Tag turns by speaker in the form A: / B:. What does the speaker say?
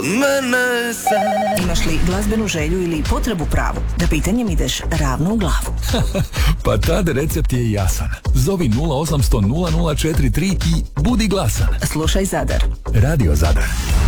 A: Mene sam.
B: Imaš li glazbenu želju ili potrebu pravu da pitanjem ideš ravno u glavu?
C: Pa tad recept je jasan. Zovi 0800 0043 i budi glasan.
B: Slušaj Zadar.
C: Radio Zadar.